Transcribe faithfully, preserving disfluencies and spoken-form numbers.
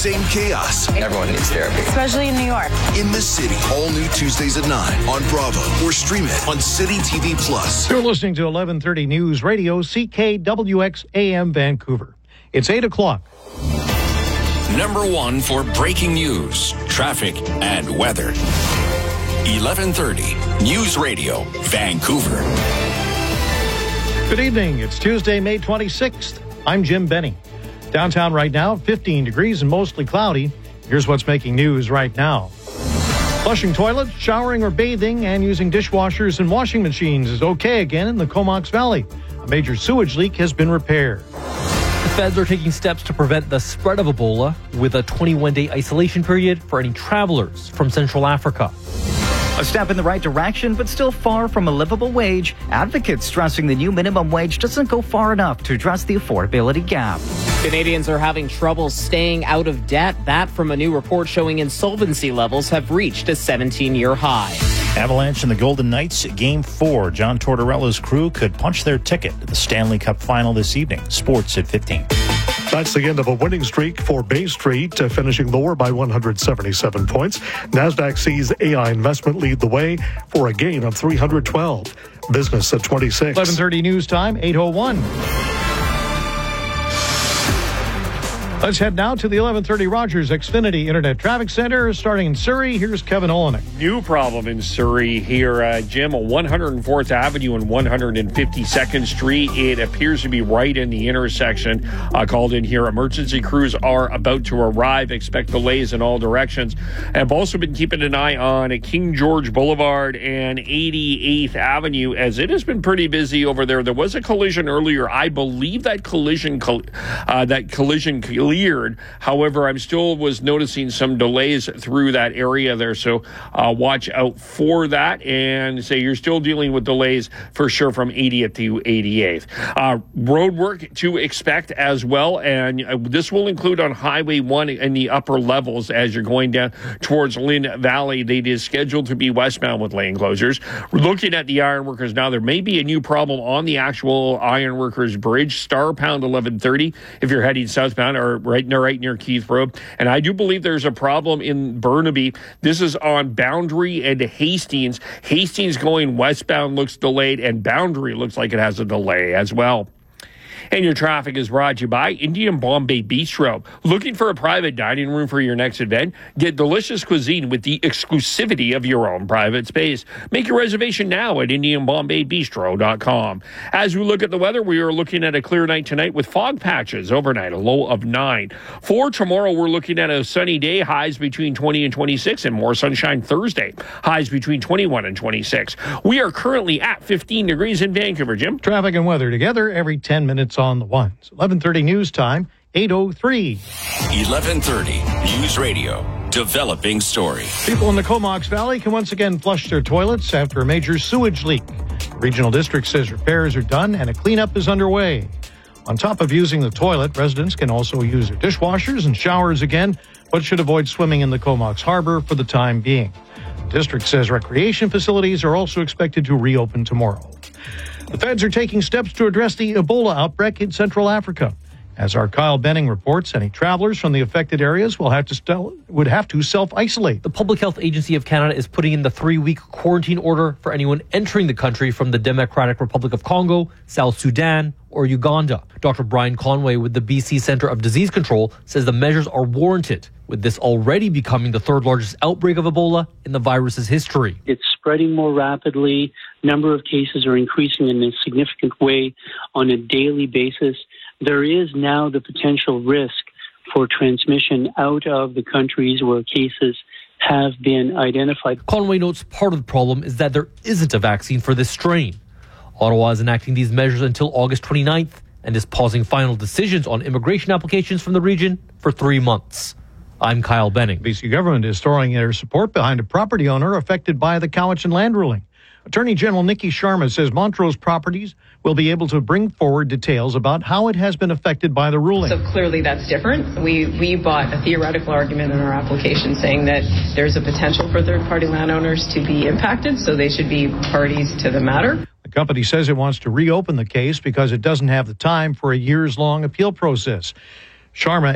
same chaos. Everyone needs therapy. Especially in New York. In the City, all new Tuesdays at nine on Bravo or stream it on City T V Plus. You're listening to eleven thirty News Radio, C K W X A M Vancouver. It's eight o'clock. Number one for breaking news, traffic, and weather. eleven thirty News Radio, Vancouver. Good evening. It's Tuesday, May twenty-sixth. I'm Jim Benny. Downtown right now, fifteen degrees and mostly cloudy. Here's what's making news right now. Flushing toilets, showering or bathing, and using dishwashers and washing machines is okay again in the Comox Valley. A major sewage leak has been repaired. The feds are taking steps to prevent the spread of Ebola with a twenty-one day isolation period for any travelers from Central Africa. A step in the right direction, but still far from a livable wage. Advocates stressing the new minimum wage doesn't go far enough to address the affordability gap. Canadians are having trouble staying out of debt. That from a new report showing insolvency levels have reached a seventeen year high. Avalanche and the Golden Knights, Game four. John Tortorella's crew could punch their ticket to the Stanley Cup final this evening. Sports at fifteen. That's the end of a winning streak for Bay Street, uh, finishing lower by one hundred seventy-seven points. NASDAQ sees A I Investment lead the way for a gain of three hundred twelve. Business at twenty-six. eleven thirty news time, eight oh one. Let's head now to the eleven thirty Rogers Xfinity Internet Traffic Center. Starting in Surrey, here's Kevin Olenek. New problem in Surrey here, uh, Jim. one hundred fourth Avenue and one hundred fifty-second Street. It appears to be right in the intersection. Uh, called in here. Emergency crews are about to arrive. Expect delays in all directions. I've also been keeping an eye on King George Boulevard and eighty-eighth Avenue, as it has been pretty busy over there. There was a collision earlier. I believe that collision, uh, that collision cleared. However, I'm still was noticing some delays through that area there, so uh, watch out for that. And say you're still dealing with delays for sure from eightieth to eighty-eighth. Uh, road work to expect as well, and uh, this will include on Highway one in the upper levels as you're going down towards Lynn Valley. It is scheduled to be westbound with lane closures. We're looking at the ironworkers now. There may be a new problem on the actual ironworkers bridge, Star Pound eleven thirty, if you're heading southbound, or right near, right near Keith Road. And I do believe there's a problem in Burnaby. This is on Boundary and Hastings. Hastings going westbound looks delayed, and Boundary looks like it has a delay as well. And your traffic is brought to you by Indian Bombay Bistro. Looking for a private dining room for your next event? Get delicious cuisine with the exclusivity of your own private space. Make your reservation now at indian bombay bistro dot com. As we look at the weather, we are looking at a clear night tonight with fog patches overnight, a low of nine. For tomorrow, we're looking at a sunny day, highs between twenty and twenty-six, and more sunshine Thursday, highs between twenty-one and twenty-six. We are currently at fifteen degrees in Vancouver, Jim. Traffic and weather together every ten minutes on the ones. eleven thirty news time, eight oh three. eleven thirty News Radio, developing story. People in the Comox Valley can once again flush their toilets after a major sewage leak. The regional district says repairs are done and a cleanup is underway. On top of using the toilet, residents can also use their dishwashers and showers again, but should avoid swimming in the Comox Harbor for the time being. The district says recreation facilities are also expected to reopen tomorrow. The feds are taking steps to address the Ebola outbreak in Central Africa. As our Kyle Benning reports, any travelers from the affected areas will have to stel- would have to self-isolate. The Public Health Agency of Canada is putting in the three-week quarantine order for anyone entering the country from the Democratic Republic of Congo, South Sudan, or Uganda. Doctor Brian Conway with the B C Centre of Disease Control says the measures are warranted, with this already becoming the third largest outbreak of Ebola in the virus's history. It's spreading more rapidly. Number of cases are increasing in a significant way on a daily basis. There is now the potential risk for transmission out of the countries where cases have been identified. Conway notes part of the problem is that there isn't a vaccine for this strain. Ottawa is enacting these measures until August twenty-ninth and is pausing final decisions on immigration applications from the region for three months. I'm Kyle Benning. B C government is throwing their support behind a property owner affected by the Cowichan land ruling. Attorney General Nikki Sharma says Montrose Properties will be able to bring forward details about how it has been affected by the ruling. So clearly that's different. We we bought a theoretical argument in our application saying that there's a potential for third-party landowners to be impacted, so they should be parties to the matter. The company says it wants to reopen the case because it doesn't have the time for a years-long appeal process. Sharma